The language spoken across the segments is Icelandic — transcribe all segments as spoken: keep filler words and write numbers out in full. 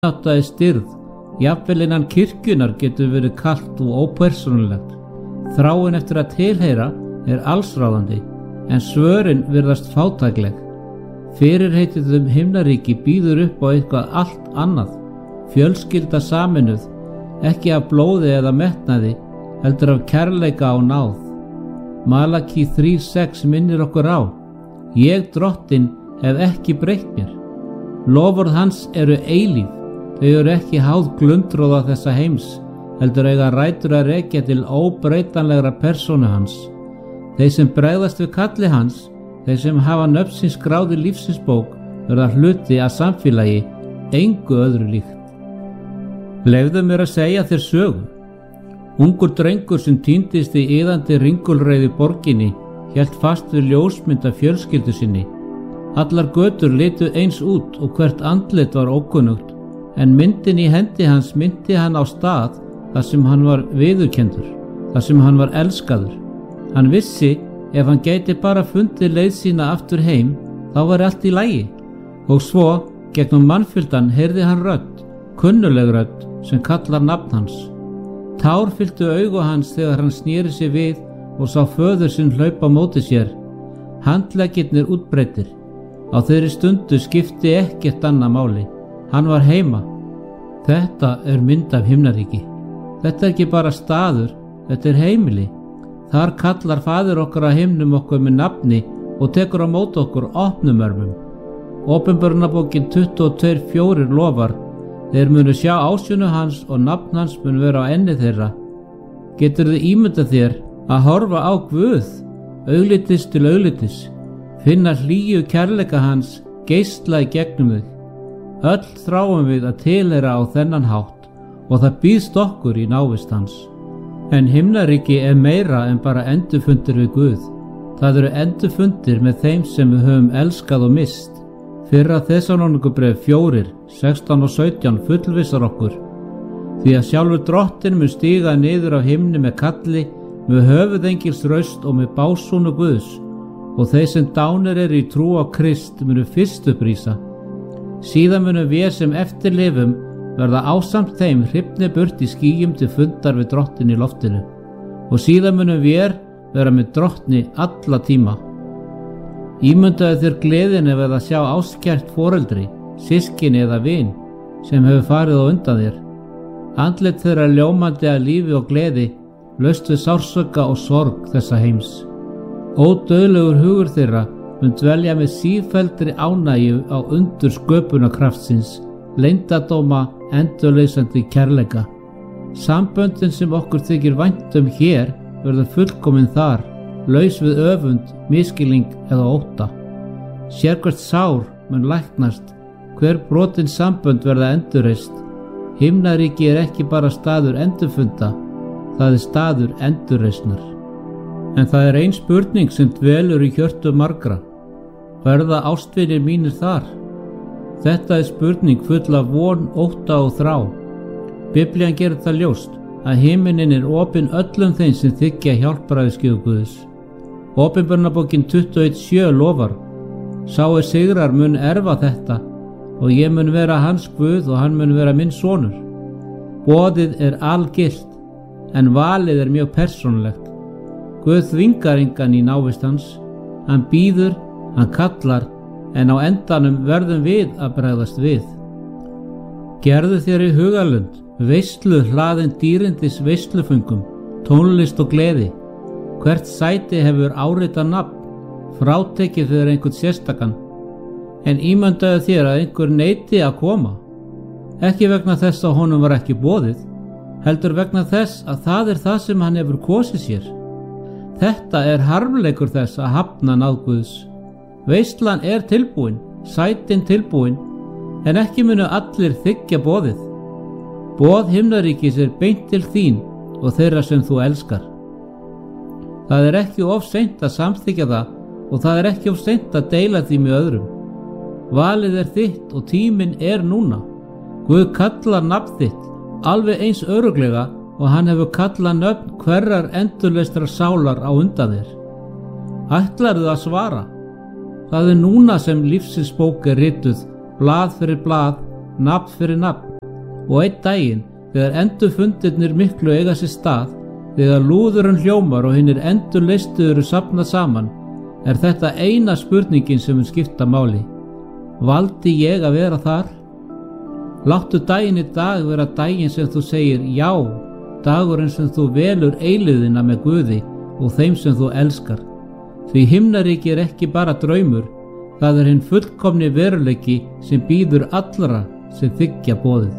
Vinátta er stirð, jafnvel innan kirkjunnar getur verið kalt og ópersónulegt. Þráin eftir að tilheyra er allsráðandi, en svörin virðast fátækleg. Fyrirheitið um himnaríki býður upp á eitthvað allt annað, fjölskylda sameinuð, ekki af blóði eða metnaði, heldur af kærleika og náð. Malaki þrjú sex minnir okkur á: Ég drottinn hef ekki breytt mér. Loforð hans eru eilíf, þau eru ekki háð glundroða þessa heims, heldur eiga rætur að rekja til óbreytanlegra persónu hans. Þeir sem bregðast við kalli hans, þeir sem hafa nöfn sín skráð í lífsins bók, verða hluti að samfélagi, engu öðru líkt. Leyfðu mér að segja þér sögu. Ungur drengur sem týndist í iðandi ringulreiði borginni hélt fast við ljósmynd af fjölskyldu sinni. Allar götur litu eins út og hvert andlit var ókunnugt, en myndin í hendi hans myndi hann á stað þar sem hann var viðurkendur, þar sem hann var elskaður. Hann vissi ef hann gæti bara fundið leið sína aftur heim, þá var allt í lagi. Og svo, gegnum mannfjöldan, heyrði hann rödd, kunnuleg rödd sem kallar nafn hans. Tár fylltu augu hans þegar hann sneri sig við og sá föður sinn hlaupa á móti sér. Handleggirnir útbreiddir. Á þeirri stundu skipti ekkert annað máli. Hann var heima. Þetta er mynd af himnaríki. Þetta er ekki bara staður, þetta er heimili. Þar kallar Faðir okkar á himnum okkur með nafni og tekur á móti okkur opnum örmum. Opinberunarbókin tuttugu og tvö fjögur lofar: Þeir munu sjá ásjónu hans og nafn hans mun vera á enni þeirra. Geturðu ímyndað þér að horfa á Guð, auglitis til auglitis, finna hlýju kærleika hans geisla í gegnum þig. Öll þráum við að tilheyra á þennan hátt og það býðst okkur í návist hans. En himnaríki er meira en bara endurfundir við Guð. Það eru endurfundir með þeim sem við höfum elskað og mist. Fyrra Þessalóníkubréf fjögur, sextán og sautján fullvissar okkur: Því að sjálfur drottinn mun stíga niður af himni með kalli, með höfuðengils raust og með básúnu Guðs, og þeir sem dánir eru í trú á Krist munu fyrst upprísa. Síðan munu við sem eftir lifum verða ásamt þeim hrifnir burt í skýjum til fundar við drottin í loftinu, og síðan munu við vera með drottni alla tíma. Ímyndaðu þér gleðin ef að sjá áskært foreldri, systkini eða vin sem hefur farið á undan þér. Andlit þeirra ljómandi af lífi og gleði, laust við sársauka og sorg þessa heims. Ódauðlegur hugur þeirra mun dvelja með sífelldri ánægju á undur sköpunarkraftsins, leyndardóma endurleysandi kærleika. Samböndin sem okkur þykir vænt um hér verða fullkomin þar, laus við öfund, misskilning eða ótta. Sérhvert sár mun læknast, hver brotin sambönd verða endurreist. Himnaríki er ekki bara staður endurfunda, það er staður endurreisnar. En það er ein spurning sem dvelur í hjörtu margra: Verða ástvinir mínir þar? Þetta er spurning full af von, ótta og þrá. Biblían gerir það ljóst að himinin er opinn öllum þeim sem þiggja hjálpræðisgjöf Guðs. Opinberunarbókin tuttugu og eitt sjö lofar: Sá er sigrar mun erfa þetta, og ég mun vera hans Guð og hann mun vera minn sonur. Boðið er algilt, en valið er mjög persónulegt. Guð þvingar engan í návist hans. Hann býður, hann kallar, en á endanum verðum við að bregðast við. Gerðu þér í hugarlund, veislu hlaðin dýrindis veisluföngum, tónlist og gleði. Hvert sæti hefur áritað nafn, frátekið fyrir einhvern sérstakann. En ímyndaðu þér að einhver neiti að koma. Ekki vegna þess að honum var ekki boðið, heldur vegna þess að það er það sem hann hefur kosið sér. Þetta er harmleikur þess að hafna náð Guðs. Veislan er tilbúin, sætin tilbúin, en ekki munu allir þiggja boðið. Boð himnaríkis er beint til þín og þeirra sem þú elskar. Það er ekki of seint að samþykkja það, og það er ekki of seint að deila því með öðrum. Valið er þitt og tíminn er núna. Guð kallar nafn þitt, alveg eins örugglega og hann hefur kallað nöfn hverrar endurleystrar sálar á undan þér. Ætlarðu að svara? Það er núna sem lífsins bók er rituð, blað fyrir blað, nafn fyrir nafn. Og einn daginn, þegar endurfundirnir miklu eiga sér stað, þegar lúðurinn hljómar og hinnir endurleistu eru safnað saman, er þetta eina spurningin sem mun skipta máli. Valdi ég að vera þar? Láttu daginn í dag vera daginn sem þú segir já, dagurinn sem þú velur eilífðina með Guði og þeim sem þú elskar. Því himnaríki er ekki bara draumur, það er hinn fullkomni veruleiki sem bíður allra sem þiggja boðið.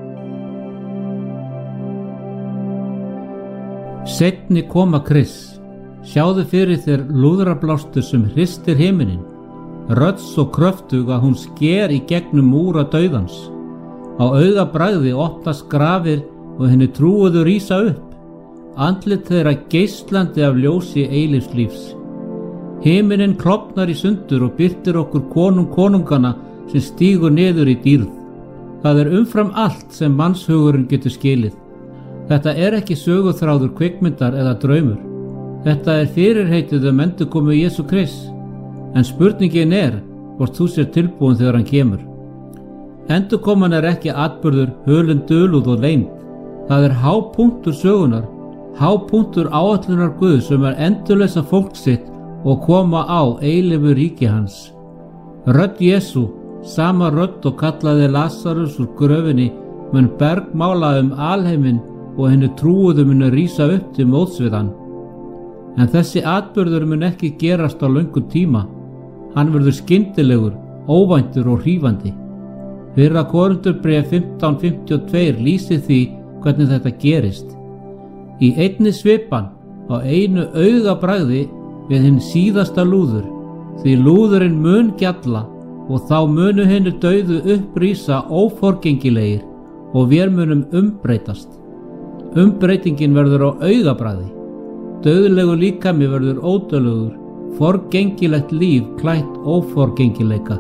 Seinni koma Krists. Sjáðu fyrir þér lúðrablástur sem hristir himinin, rödd svo kröftug að hún sker í gegnum múra dauðans. Á augabragði opnast grafir og henni trúuðu rísa upp, andlit þeirra geislandi af ljósi eilífs lífs. Himinin klofnar í sundur og birtir okkur konung konungana sem stígur niður í dýrð. Það er umfram allt sem mannshugurinn getur skilið. Þetta er ekki söguþráður kvikmyndar eða draumur. Þetta er fyrirheitið um endurkomu Jesú Krists. En spurningin er hvort þú sér tilbúin þegar hann kemur. Endurkoman er ekki atburður, hulin dulúð og leynd. Það er hápunktur sögunar, hápunktur áætlunar Guðs sem er endurleysa fólk sitt og koma á eilífu ríki hans. Rödd Jesú, sama rödd og kallaði Lasarus úr gröfinni, mun bergmála um alheiminn og henni trúuðu munu rísa upp til móts við hann. En þessi atburður mun ekki gerast á löngum tíma. Hann verður skyndilegur, óvæntur og hrífandi. Fyrra Korinthubréf fimmtán fimmtíu og tvö lýsir því hvernig þetta gerist. Í einni svipan, á einu augabragði við hinn síðasta lúður, því lúðurinn mun gjalla og þá munu hinir dauðu upprísa óforgengilegir og vér munum umbreytast. Umbreytingin verður á augabragði. Dauðlegu líkami verður ódauðlegur, forgengilegt líf klætt óforgengileika.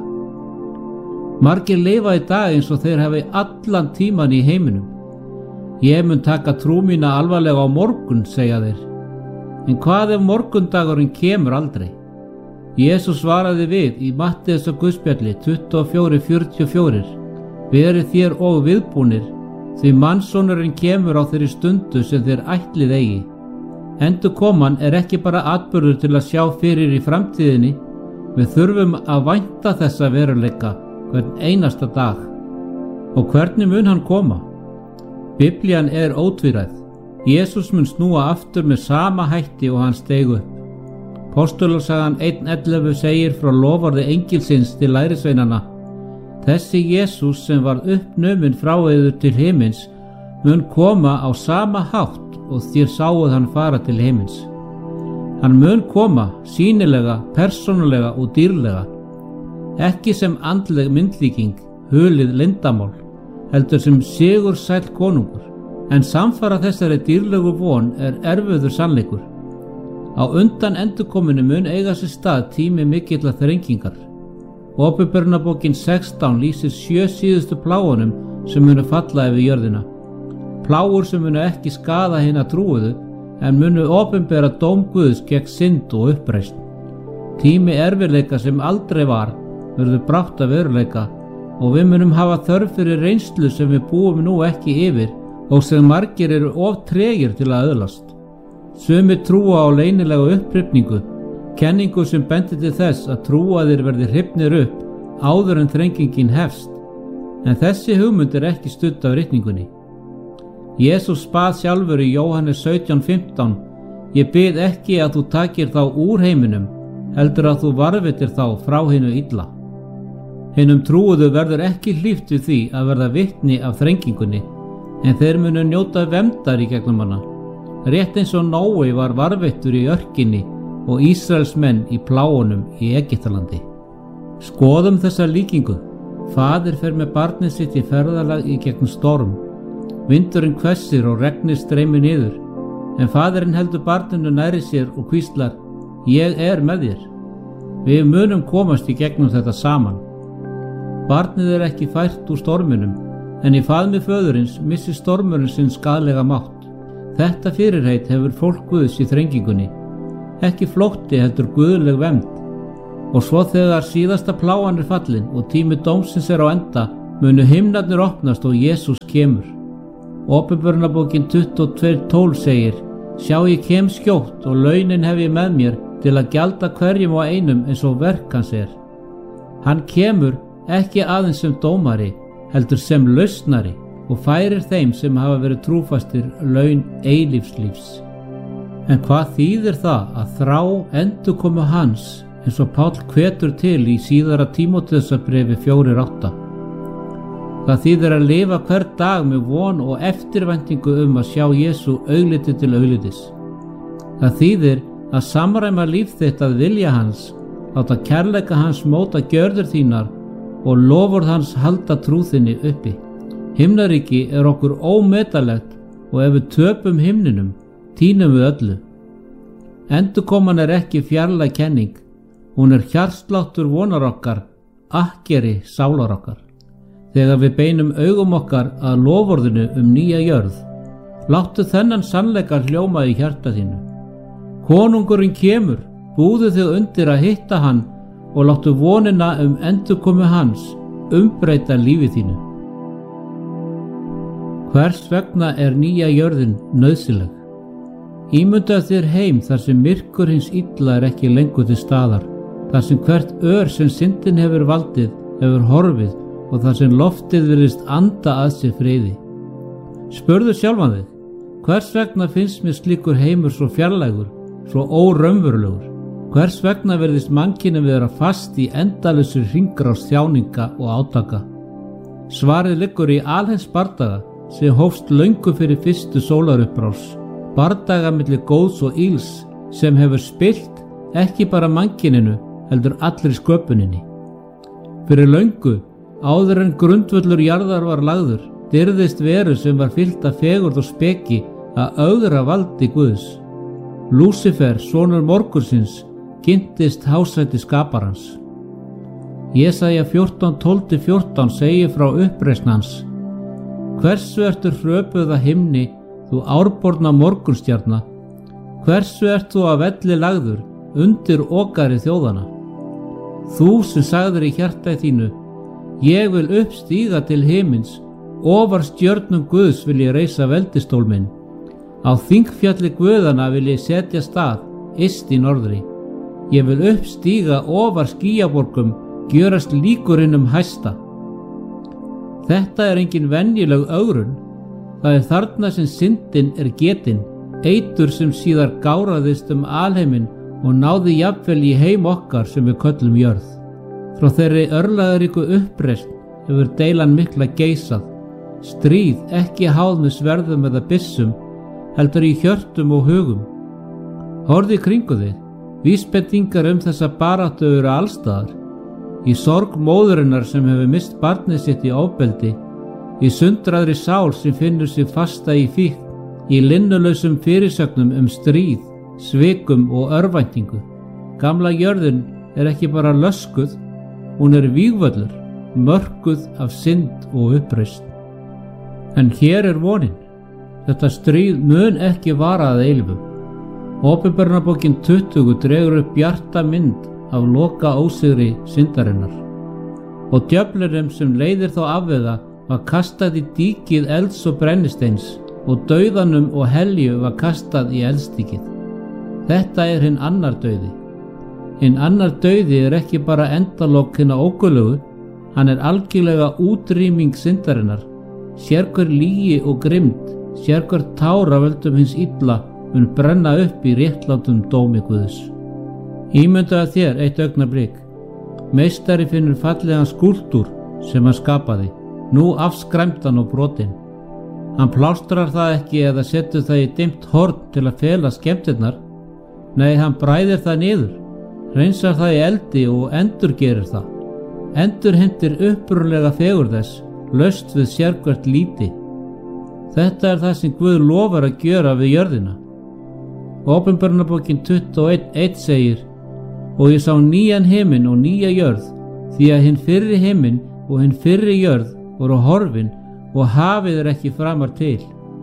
Margir lifa í dag eins og þeir hafi allan tíman í heiminum. Ég mun taka trú mína alvarlega á morgun, segja þeir. En hvað ef morgundagurinn kemur aldrei? Jesús svaraði við í Matteusar guðspjalli tuttugu og fjögur fjörutíu og fjögur: Verið þér og viðbúnir, því mannssonurinn kemur á þeirri stundu sem þér ætlið eigi. Endurkoman er ekki bara atburður til að sjá fyrir í framtíðinni, við þurfum að vænta þessa veruleika hvern einasta dag. Og hvernig mun hann koma? Biblían er ótvíræð. Jesús mun snúa aftur með sama hætti og hann steig upp. Póstulasagan einn ellefu segir frá loforði engilsins til lærisveinana: Þessi Jesús sem var uppnuminn frá yður til himins mun koma á sama hátt og þér sáuð hann fara til himins. Hann mun koma sýnilega, persónulega og dýrlega, ekki sem andleg myndlíking, hulið leyndarmál, heldur sem sigursæll konungur. En samfara þessari dýrlegu von er erfiður sannleikur. Á undan endurkominu mun eiga sér stað tími mikilla þrengingar. Opinberunarbókin sextán lýsir sjö síðustu plágunum sem munu falla yfir jörðina. Plágur sem munu ekki skaða hina trúuðu, en munu opinbera dóm Guðs gegn synd og uppreisn. Tími erfiðleika sem aldrei var verður brátt að veruleika, og við munum hafa þörf fyrir reynslu sem við búum nú ekki yfir og sem margir eru of tregir til að öðlast. Sumir trúa á leynilega upprifningu, kenningu sem bendir til þess að trúaðir verði hrifnir upp áður en þrengingin hefst, en þessi hugmynd er ekki studd af ritningunni. Jesús bað sjálfur í Jóhannes sautján fimmtán: Ég bið ekki að þú takir þá úr heiminum, heldur að þú varðveitir þá frá hinu illa. Hinum trúuðu verður ekki hlíft við því að verða vitni af þrengingunni, en þeir munu njóta verndar í gegnum hana. Rétt eins og Nói var varðveittur í örkinni og Ísraels menn í plágunum í Egyptalandi. Skoðum þessa líkingu. Faðir fer með barnið sitt í ferðalag í gegnum storm. Vindurinn hvessir og regnið streymir niður, en faðirinn heldur barninu nærri sér og hvíslar: Ég er með þér. Við munum komast í gegnum þetta saman. Barnið er ekki fært úr storminum, en í faðmi föðurins missir stormurinn sinn skaðlega mátt. Þetta fyrirheit hefur fólk Guðs í þrengingunni. Ekki flótti heldur guðleg vernd. Og svo þegar síðasta plágan er fallin og tími dómsins er á enda, munu himnarnir opnast og Jesús kemur. Åpenbarunarbókin tuttugu og tvö tólf segir: Sjá, ég kem skjótt og launin hef ég með mér til að gjalda hverjum og einum eins og verk hans er. Hann kemur ekki aðeins sem dómari, heldur sem lausnari og færir þeim sem hafa verið trúfastir laun eilífslífs. En hvað þýðir það að þrá endurkomu hans, eins og Páll hvetur til í síðara Tímóteusarbréfi fjórir átta? Það þýðir að lifa hver dag með von og eftirvæntingu um að sjá Jesú augliti til auglitis. Það þýðir að samræma líf þitt að vilja hans, láta kærleika hans móta gjörðir þínar og loforð hans halda trú þinni uppi. Himnaríki er okkur ómetanlegt og ef við töpum himninum, tínum við öllu. Endurkoman er ekki fjarlæg kenning, hún er hjartsláttur vonar okkar, akkeri sálar okkar. Þegar við beinum augum okkar að loforðinu um nýja jörð, láttu þennan sannleika hljóma í hjarta þínu. Konungurinn kemur, búðu þig undir að hitta hann og láttu vonina um endurkomu hans umbreyta lífi þínu. Hvers vegna er nýja jörðin nauðsynleg? Ímyndaðu þér heim þar sem myrkur hins illa er ekki lengur til staðar, þar sem hvert ör sem syndin hefur valdið hefur horfið og þar sem loftið virðist anda að sér friði. Spurðu sjálfan þig, hvers vegna finnst mér slíkur heimur svo fjarlægur, svo óraunverulegur? Hvers vegna virðist mannkynið vera fast í endalausri hringrás þjáninga og átaka? Svarið liggur í alheims bardaga sem hófst löngu fyrir fyrstu sólarupprás, bardaga milli góðs og íls sem hefur spillt ekki bara mannkyninu heldur allri sköpuninni. Fyrir löngu, áður en grundvöllur jarðar var lagður, dirðist veru sem var fyllt af fegurð og speki að ögra valdi Guðs. Lúsifer, sonur morgunsins, kynntist hásæti skaparans. Jesaja fjórtán tólf til fjórtán segir frá uppreisn hans: Hversu ertu hröpuð að himni, þú árborna morgunstjarna? Hversu ert þú að velli lagður, undir okari þjóðana? Þú sem sagðir í hjarta þínu: Ég vil uppstíga til himins, ofar stjörnum Guðs vil ég reisa veldistól minn. Á þingfjalli Guðana vil ég setja stað, yst í norðri. Ég vil uppstíga ofar skýjaborgum, gjörast líkur hinnum hæsta. Þetta er engin venjuleg ögrun. Það er þarna sem syndin er getin, eitur sem síðar gáraðist um alheiminn og náði jafnvel í heim okkar sem við köllum jörð. Frá þeirri örlagaríku uppreisn hefur deilan mikla geisað, stríð ekki háð með sverðum eða byssum, heldur í hjörtum og hugum. Horfðu í kringu þig, vísbendingar um þessa baráttu eru allstaðar. Í sorg móðurinnar sem hefur mist barnið sitt í ofbeldi, í sundraðri sál sem finnur sig fasta í fíkn, í linnulausum fyrirsögnum um stríð, svikum og örvæntingu. Gamla jörðin er ekki bara löskuð, hún er vígvöllur, mörkuð af synd og uppreisn. En hér er vonin. Þetta stríð mun ekki vara að eilífu. Åpenbarunarbókin tuttugu dregur upp bjarta mynd af loka ósigri syndarinnar. Og djöflunum sem leiðir þá afvega var kastað í díkið elds og brennisteins og dauðanum og helju var kastað í eldstíkið. Þetta er hinn annar dauði. Hinn annar dauði er ekki bara endalok hinna ógullugu, hann er algjörlega útrýming syndarinnar. Sérhver lygi og grimmd, sérhver tár af völdum hins illa mun brenna upp í réttlátum dómi Guðs. Ímyndaðu þér eitt augnablik. Meistari finnur fallegan skúlptúr sem hann skapaði, nú afskræmdan og brotinn. Hann plástrar það ekki eða setur það í dimmt horn til að fela skemmtirnar. Nei, hann bræðir það niður, hreinsar það í eldi og endurgerir það. Endurheimtir upprunalega fegurð þess, laust við sérhvert líti. Þetta er það sem Guð lofar að gjöra við jörðina. Åpenbarunarbókin tuttugu og eitt eitt segir: Og ég sá nýjan himinn og nýja jörð, því að hinn fyrri himinn og hinn fyrri jörð voru horfin og hafið er ekki framar til.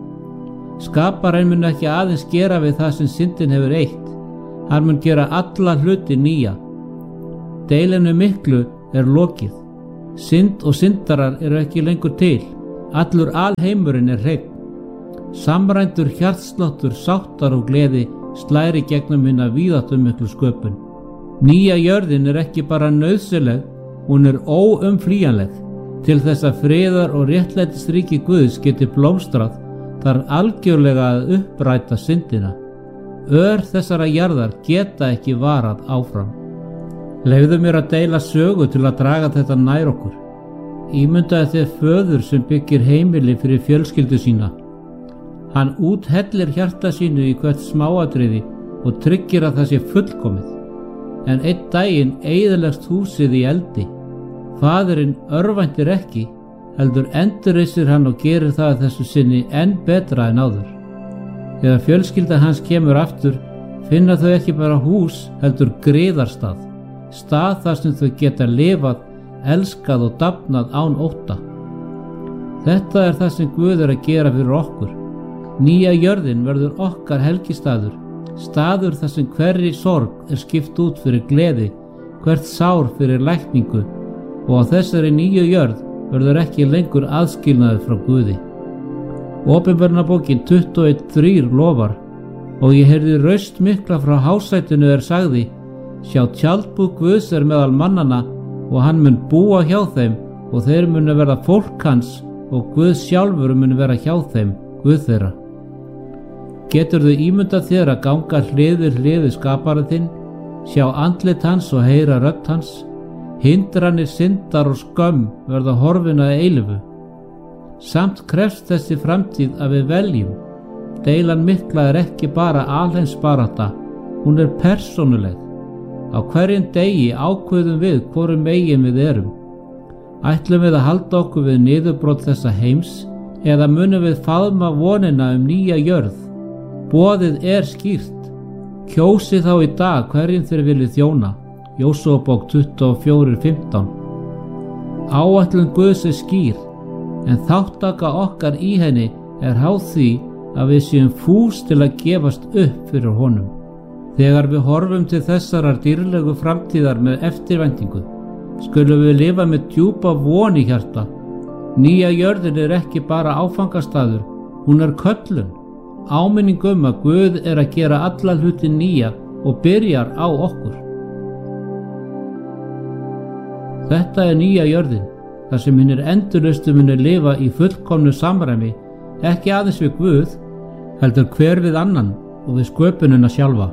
Skaparinn mun ekki aðeins gera við það sem syndin hefur eytt, hann mun gera alla hluti nýja. Deilinu miklu er lokið. Synd og syndarar eru ekki lengur til. Allur alheimurinn er hreinn. Samrændur hjartsláttur sáttar og gleði slæri gegnum hina víðáttumiklu sköpun. Nýja jörðin er ekki bara nauðsynleg, hún er óumflýjanleg. Til þess að friðar og réttlætisríki Guðs geti blómstrað þarf algjörlega að uppræta syndina. Ör þessara jarðar geta ekki varað áfram. Leyfðu mér að deila sögu til að draga þetta nær okkur. Ímyndaðu þér föður sem byggir heimili fyrir fjölskyldu sína. Hann úthellir hjarta sínu í hvert smáatriði og tryggir að það sé fullkomið. En einn daginn eyðilegst húsið í eldi. Faðirinn örvæntir ekki, heldur endurreisir hann og gerir það að þessu sinni enn betra en áður. Þegar fjölskylda hans kemur aftur, finna þau ekki bara hús, heldur griðarstað, stað þar sem þau geta lifað, elskað og dafnað án ótta. Þetta er það sem Guð er að gera fyrir okkur. Nýja jörðin verður okkar helgistaður, staður þar sem hverri sorg er skipt út fyrir gleði, hvert sár fyrir lækningu, og á þessari nýju jörð verður ekki lengur aðskilnaður frá Guði. Opinberunarbókin tuttugu og eitt þrjú lofar: og ég heyrði raust mikla frá hásætinu er sagði: sjá, tjaldbúð Guðs er meðal mannanna og hann mun búa hjá þeim og þeir munu verða fólk hans og Guð sjálfur mun vera hjá þeim, Guð þeirra. Geturðu ímyndað þér að ganga hlið við hlið við skapara þinn, sjá andlit hans og heyra rödd hans? Hindranir, syndar og skömm verða horfin að eilífu. Samt krefst þessi framtíð að við veljum. Deilan mikla er ekki bara alheimsbarátta, hún er persónuleg. Á hverjum degi ákveðum við hvorum megin við erum. Ætlum við að halda okkur við niðurbrot þessa heims eða munum við faðma vonina um nýja jörð? Boðið er skýrt. Kjósið þá í dag hverjum þeir viljið þjóna. Jósúabók tuttugu og fjögur fimmtán. Áætlun Guðs er skýr, en þáttaka okkar í henni er háð því að við séum fús til að gefast upp fyrir honum. Þegar við horfum til þessarar dýrlegu framtíðar með eftirvæntingu, skulum við lifa með djúpa von í hjarta. Nýja jörðin er ekki bara áfangastaður, hún er köllun, áminning um að Guð er að gera alla hluti nýja og byrjar á okkur. Þetta er nýja jörðin, þar sem hinir endurlaustu munu lifa í fullkomnu samræmi, ekki aðeins við Guð, heldur hver við annan og við sköpunina sjálfa.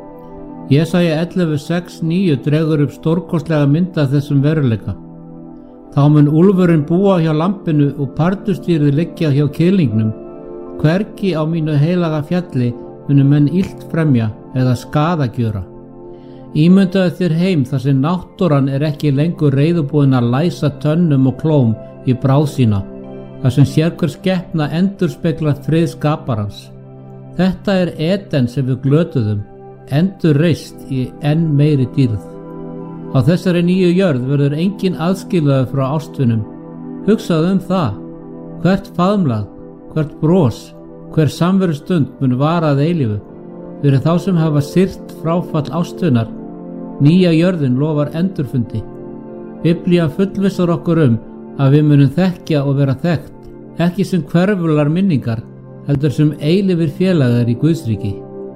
Jesaja ellefu sex níu dregur upp stórkostlega mynd af þessum veruleika. Þá mun úlfurinn búa hjá lambinu og pardustýrið liggja hjá kýlingnum. Hvergi á mínu heilaga fjalli munu menn illt fremja eða skaða gjöra. Ímyndaðu þér heim þar sem náttúran er ekki lengur reiðubúin að læsa tönnum og klóm í bráð sína, þar sem sérhver skepna endurspeglar frið skaparans. Þetta er Eden sem við glötuðum, endurreist í enn meiri dýrð. Á þessari nýju jörð verður engin aðskilaður frá ástvinum. Hugsaðu um það. Hvert faðmlag, hvert bros, hver samverustund mun vara að eilífu. Fyrir þá sem hafa syrt fráfall ástvinar, nýja jörðin lofar endurfundi. Biblía fullvissar okkur um að við munum þekkja og vera þekkt, ekki sem hverfular minningar, heldur sem eilífir félagar í Guðsríki.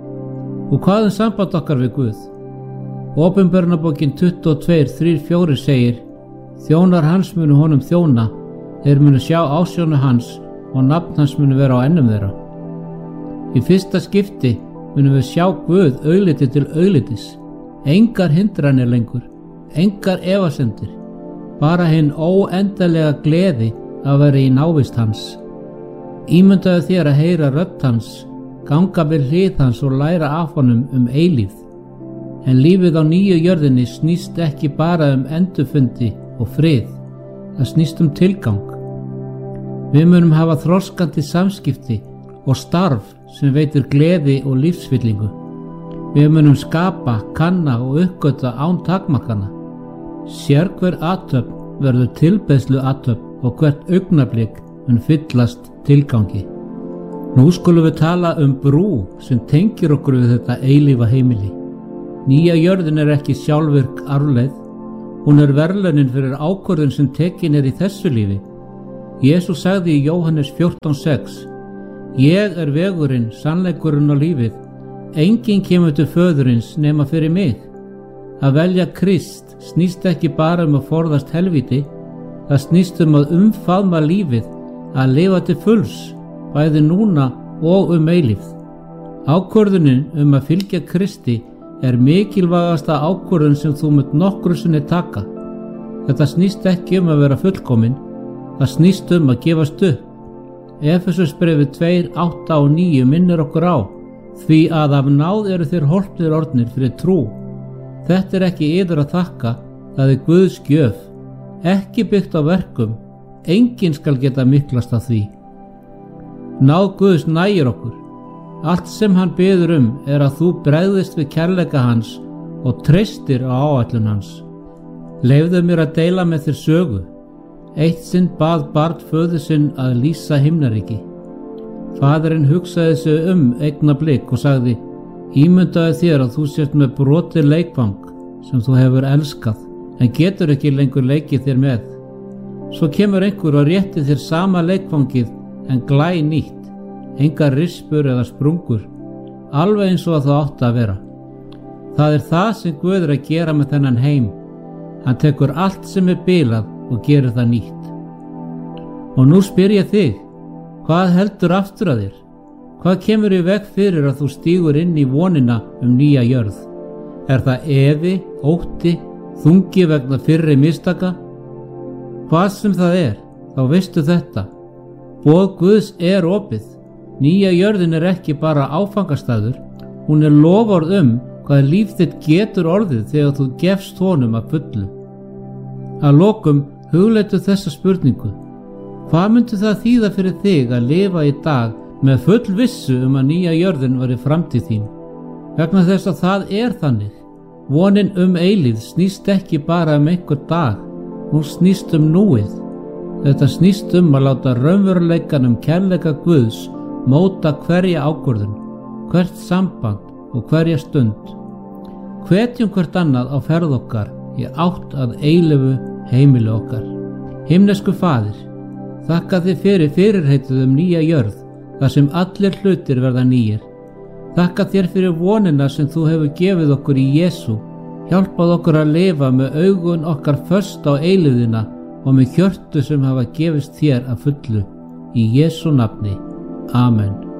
Og hvað um samband okkar við Guð? Opinberunarbókin tuttugu og tvö þrjú fjögur segir: þjónar hans munu honum þjóna, þeir munu sjá ásjónu hans og nafn hans munu vera á ennum þeirra. Í fyrsta skipti munum við sjá Guð augliti til auglitis. Engar hindranir lengur, engar efasemdir, bara hinn óendanlega gleði að vera í návist hans. Ímyndaðu þér að heyra rödd hans, ganga við hlið hans og læra af honum um eilífð. En lífið á nýju jörðinni snýst ekki bara um endurfundi og frið, það snýst um tilgang. Við munum hafa þroskandi samskipti og starf sem veitir gleði og lífsfyllingu. Við munum skapa, kanna og uppgötva án takmarkana. Sérhver athöfn verður tilbeiðslu athöfn og hvert augnablik mun fyllast tilgangi. Nú skulum við tala um brú sem tengir okkur við þetta eilífa heimili. Nýja jörðin er ekki sjálfvirk arfleið, Hún er verðlaunin fyrir ákvörðun sem tekin er í þessu lífi. Jesús sagði í Jóhannes fjórtán sex: Ég er vegurinn, sannleikurinn og lífið. Enginn kemur til föðurins nema fyrir mig. Að velja Krist snýst ekki bara um að forðast helvíti, það snýst um að umfaðma lífið, að lifa til fulls, bæði núna og um eilífð. Ákvörðunin um að fylgja Kristi er mikilvægasta ákvörðun sem þú munt nokkru sinni taka. Þetta snýst ekki um að vera fullkomin, það snýst um að gefast upp. Efesusbréfið tvö átta og níu minnir okkur á: Því að af náð eru þér holpnir orðnir fyrir trú. Þetta er ekki yður að þakka, það er Guðs gjöf, ekki byggt á verkum, enginn skal geta miklast af því. Náð Guðs nægir okkur. Allt sem hann biður um er að þú bregðist við kærleika hans og treystir á áætlun hans. Leyfðu mér að deila með þér sögu. Eitt sinn bað barn föður sinn að lýsa himnaríki. Faðirinn hugsaði sig um augnablik og sagði: Ímyndaðu þér að þú sért með brotið leikfang sem þú hefur elskað, en getur ekki lengur leikið þér með. Svo kemur einhver og rétti þér sama leikfangið en glæ nýtt, engar rispur eða sprungur, alveg eins og það átti að vera. Það er það sem Guð er að gera með þennan heim. Hann tekur allt sem er bilað og gerir það nýtt. Og nú spyr ég þig, hvað heldur aftur að þér? Hvað kemur í veg fyrir að þú stígur inn í vonina um nýja jörð? Er það efi, ótti, þungi vegna fyrri mistaka? Hvað sem það er, þá veistu þetta: boð Guðs er opið. Nýja jörðin er ekki bara áfangastaður, hún er loforð um hvað líf þitt getur orðið þegar þú gefst honum að fullu. Að lokum hugleitu þessa spurningu: hvað myndi það þýða fyrir þig að lifa í dag með full vissu um að nýja jörðin var í framtíð þín? Vegna þess að það er þannig. Vonin um eilífð snýst ekki bara um einhver dag, hún snýst um núið. Þetta snýst um að láta raunveruleikann um kærleika Guðs móta hverja ákvörðun, hvert samband og hverja stund. Hvetjum hvert annað á ferð okkar í átt að eilífu heimili okkar. Himnesku Faðir, þakka þig fyrir fyrirheitið um nýja jörð, þar sem allir hlutir verða nýjir. Þakka þér fyrir vonina sem þú hefur gefið okkur í Jesú. Hjálpað okkur að lifa með augun okkar föst á eilífðina og með hjörtu sem hafa gefist þér að fullu. Í Jesú nafni. Amen.